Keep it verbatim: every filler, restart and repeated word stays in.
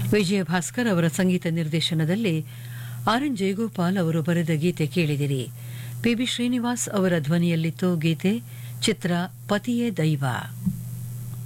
ವಿಜಯ ಭಾಸ್ಕರ್ ಅವರ ಸಂಗೀತ ನಿರ್ದೇಶನದಲ್ಲಿ R N Jayagopal ಅವರು ಬರೆದ ಗೀತೆ ಕೇಳಿದಿರಿ. ಪಿ ಬಿ ಶ್ರೀನಿವಾಸ್ ಅವರ ಧ್ವನಿಯಲ್ಲಿತ್ತು ಗೀತೆ. ಚಿತ್ರ ಪತಿಯೇ ದೈವ.